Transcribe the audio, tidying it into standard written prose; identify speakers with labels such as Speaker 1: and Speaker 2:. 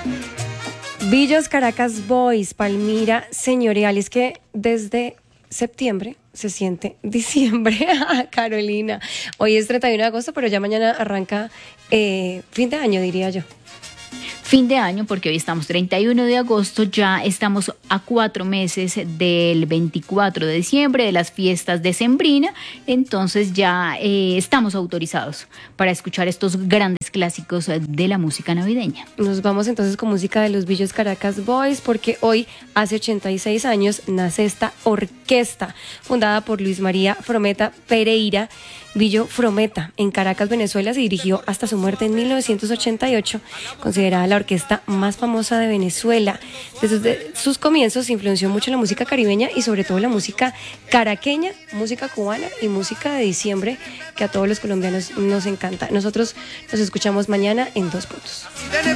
Speaker 1: Villos Caracas Boys, Palmira Señorial. Es que desde septiembre se siente diciembre. Carolina, hoy es 31 de agosto, pero ya mañana arranca fin de año, diría yo.
Speaker 2: Fin de año, porque hoy estamos 31 de agosto, ya estamos a 4 meses del 24 de diciembre, de las fiestas decembrinas, entonces ya estamos autorizados para escuchar estos grandes clásicos de la música navideña.
Speaker 1: Nos vamos entonces con música de los Villos Caracas Boys, porque hoy, hace 86 años, nace esta orquesta, fundada por Luis María Frometa Pereira, Villo Frometa, en Caracas, Venezuela. Se dirigió hasta su muerte en 1988, considerada la orquesta más famosa de Venezuela. Desde sus comienzos influenció mucho la música caribeña y sobre todo la música caraqueña, música cubana y música de diciembre, que a todos los colombianos nos encanta. Nosotros nos escuchamos mañana en 2 puntos.